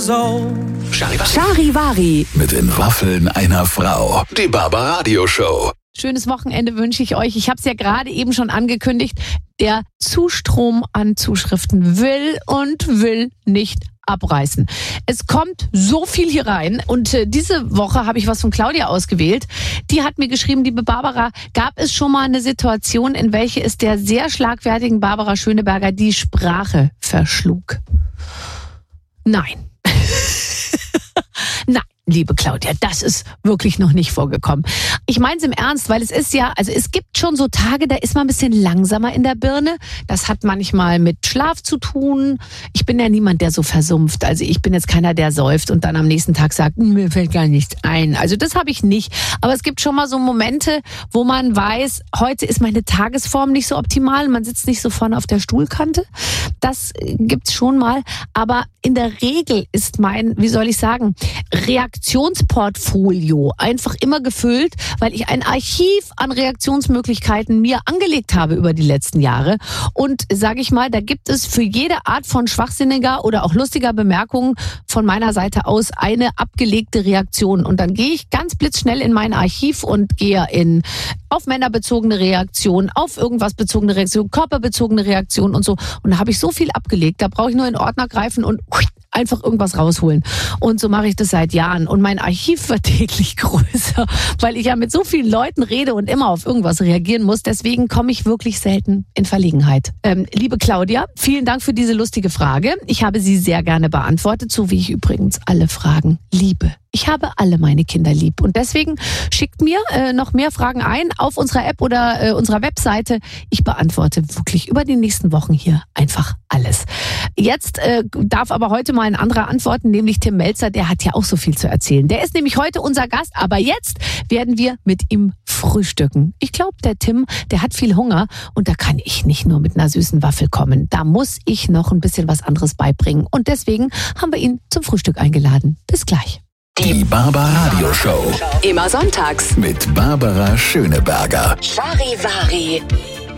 old. Charivari Mit den Waffeln einer Frau. Die Barbaradio Show. Schönes Wochenende wünsche ich euch. Ich habe es ja gerade eben schon angekündigt. Der Zustrom an Zuschriften will nicht abreißen. Es kommt so viel hier rein und diese Woche habe ich was von Claudia ausgewählt. Die hat mir geschrieben, liebe Barbara, gab es schon mal eine Situation, in welche es der sehr schlagfertigen Barbara Schöneberger die Sprache verschlug? Nein. Nein. Liebe Claudia, das ist wirklich noch nicht vorgekommen. Ich meine es im Ernst, weil es ist ja, also es gibt schon so Tage, da ist man ein bisschen langsamer in der Birne. Das hat manchmal mit Schlaf zu tun. Ich bin ja niemand, der so versumpft. Also ich bin jetzt keiner, der säuft und dann am nächsten Tag sagt, mir fällt gar nichts ein. Also das habe ich nicht. Aber es gibt schon mal so Momente, wo man weiß, heute ist meine Tagesform nicht so optimal. Man sitzt nicht so vorne auf der Stuhlkante. Das gibt's schon mal. Aber in der Regel ist mein, wie soll ich sagen, Reaktionsportfolio einfach immer gefüllt, weil ich ein Archiv an Reaktionsmöglichkeiten mir angelegt habe über die letzten Jahre. Und sage ich mal, da gibt es für jede Art von schwachsinniger oder auch lustiger Bemerkung von meiner Seite aus eine abgelegte Reaktion. Und dann gehe ich ganz blitzschnell in mein Archiv und gehe auf männerbezogene Reaktionen, auf irgendwas bezogene Reaktionen, körperbezogene Reaktionen und so. Und da habe ich so viel abgelegt, da brauche ich nur in den Ordner greifen und einfach irgendwas rausholen. Und so mache ich das seit Jahren. Und mein Archiv wird täglich größer, weil ich ja mit so vielen Leuten rede und immer auf irgendwas reagieren muss. Deswegen komme ich wirklich selten in Verlegenheit. Liebe Claudia, vielen Dank für diese lustige Frage. Ich habe sie sehr gerne beantwortet, so wie ich übrigens alle Fragen liebe. Ich habe alle meine Kinder lieb und deswegen schickt mir noch mehr Fragen ein auf unserer App oder unserer Webseite. Ich beantworte wirklich über die nächsten Wochen hier einfach alles. Jetzt darf aber heute mal ein anderer antworten, nämlich Tim Melzer. Der hat ja auch so viel zu erzählen. Der ist nämlich heute unser Gast, aber jetzt werden wir mit ihm frühstücken. Ich glaube, der Tim, der hat viel Hunger und da kann ich nicht nur mit einer süßen Waffel kommen. Da muss ich noch ein bisschen was anderes beibringen und deswegen haben wir ihn zum Frühstück eingeladen. Bis gleich. Die Barbaradio Show. Immer sonntags Mit Barbara Schöneberger. Charivari.